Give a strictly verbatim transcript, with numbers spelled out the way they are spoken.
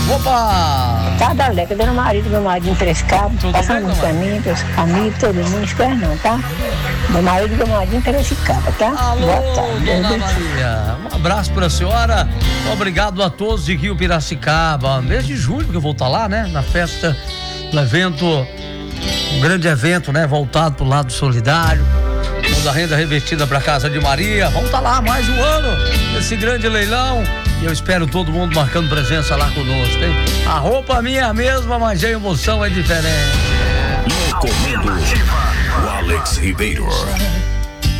Opa! Tá, Daleca, dona Maria do meu marido em Três Cabos, passando um caminho, para os amigos, todo mundo, espera não, tá? Meu marido do meu marido em Piracicaba, tá? Alô, Boa tarde. dona Maria. Um abraço pra senhora. Obrigado a todos de Rio Piracicaba. Mês de julho que eu vou estar lá, né? Na festa, no evento, um grande evento, né? Voltado pro lado solidário. Toda a renda revertida pra Casa de Maria. Vamos estar lá mais um ano, esse grande leilão. E eu espero todo mundo marcando presença lá conosco, hein? A roupa minha é a mesma, mas a emoção é diferente. No comando, o Alex Ribeiro.